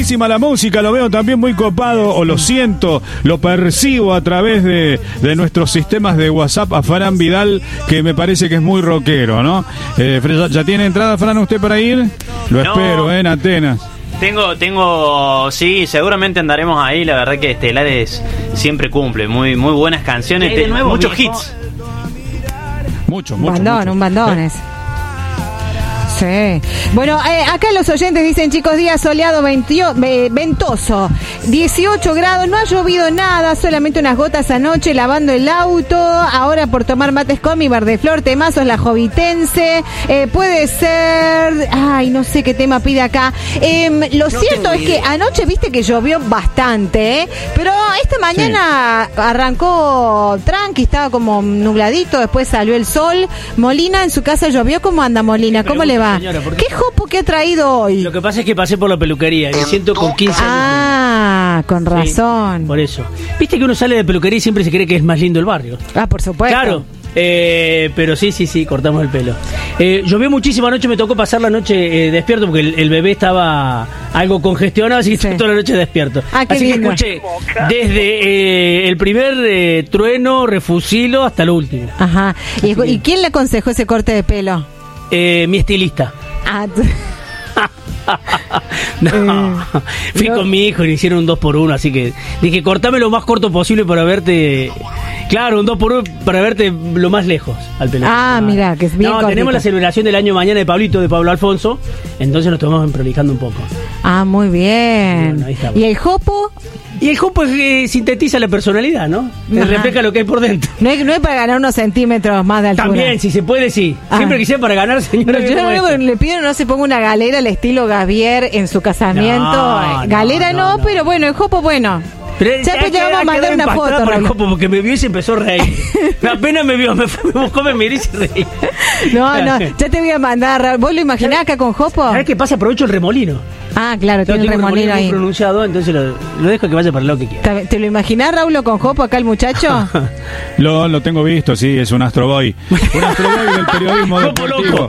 buenísima la música, lo veo también muy copado, o lo siento, lo percibo a través de nuestros sistemas de WhatsApp a Fran Vidal, que me parece que es muy rockero, ¿no? ¿Ya tiene entrada, Fran, usted para ir? Lo espero, en Atenas. Sí, seguramente andaremos ahí. La verdad que Estelares siempre cumple muy buenas canciones, muchos hits. Un bandón es. Sí. Bueno, acá los oyentes dicen, chicos, día soleado, ventoso, 18 grados, no ha llovido nada, solamente unas gotas anoche lavando el auto, ahora por tomar mates con mi Verdeflor, temazos la jovitense, puede ser, ay, no sé qué tema pide acá. Lo cierto es que anoche viste que llovió bastante, pero esta mañana arrancó tranqui, estaba como nubladito, después salió el sol. Molina en su casa llovió. ¿Cómo anda, Molina? ¿Cómo le va? Señora, ¿Qué jopo que ha traído hoy? Lo que pasa es que pasé por la peluquería y me siento con 15 años. Ah, con razón. Sí, por eso. Viste que uno sale de peluquería y siempre se cree que es más lindo el barrio. Ah, por supuesto. Claro. Pero sí, cortamos el pelo. Llovió muchísimo anoche, me tocó pasar la noche despierto porque el bebé estaba algo congestionado, así que estuve toda la noche despierto. Así que escuché desde el primer trueno, refusilo, hasta lo último. Ajá. ¿Y quién le aconsejó ese corte de pelo? Mi estilista. Fui con mi hijo y le hicieron un 2x1, así que dije, cortame lo más corto posible para verte. Claro, un 2x1 para verte lo más lejos al pelo. Mira, que es bien cortito. Tenemos la celebración del año mañana de Pablo Alfonso, entonces nos estamos prolijando un poco. Muy bien. Bueno, ahí estamos. ¿Y el jopo? Y el jopo sintetiza la personalidad, ¿no? Te refleja lo que hay por dentro. No es para ganar unos centímetros más de altura. También, si se puede, sí. Siempre que sea para ganar, señora. Yo le pido no se ponga una galera al estilo Gavier en su casamiento. Galera no, pero bueno, el jopo bueno. Pero ya pues vamos a mandar una foto, Raúl. Porque me vio y se empezó a reír. Apenas me vio, me buscó, me miró y se reí. No, ya te voy a mandar, Raúl. ¿Vos lo imaginás acá con jopo? ¿Sabés qué pasa? Aprovecho el remolino. Claro, tiene el remolino ahí. Muy pronunciado, entonces lo dejo que vaya para lo que quiera. ¿Te lo imaginás, Raúl, con jopo acá el muchacho? Lo tengo visto, sí, es un Astroboy. Un Astroboy del periodismo deportivo.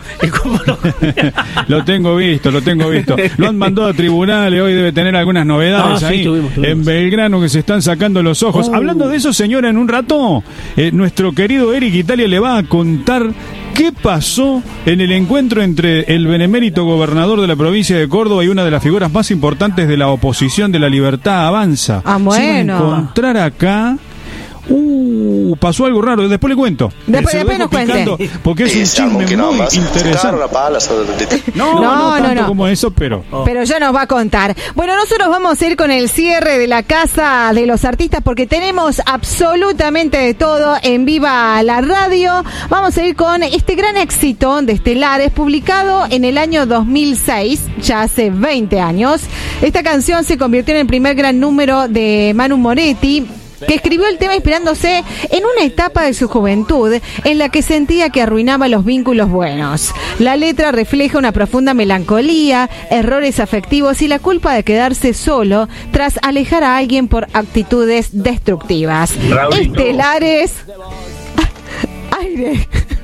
Lo tengo visto. Lo han mandado a tribunales, hoy debe tener algunas novedades ahí. Tuvimos. En Belgrano que se están sacando los ojos. Hablando de eso, señora, en un rato, nuestro querido Eric Italia le va a contar qué pasó en el encuentro entre el benemérito gobernador de la provincia de Córdoba y una de las figuras más importantes de la oposición de La Libertad Avanza. Bueno. Se va a encontrar acá. Pasó algo raro, después le cuento. Después nos cuente. Porque es un chisme muy interesante. No tanto como eso, pero ya nos va a contar. Bueno, nosotros vamos a ir con el cierre de la Casa de los Artistas porque tenemos absolutamente de todo en Viva la Radio. Vamos a ir con este gran éxito de Estelares, publicado en el año 2006, ya hace 20 años. Esta canción se convirtió en el primer gran número de Manu Moretti, que escribió el tema inspirándose en una etapa de su juventud en la que sentía que arruinaba los vínculos buenos. La letra refleja una profunda melancolía, errores afectivos y la culpa de quedarse solo tras alejar a alguien por actitudes destructivas. Raulito. Estelares. Aire.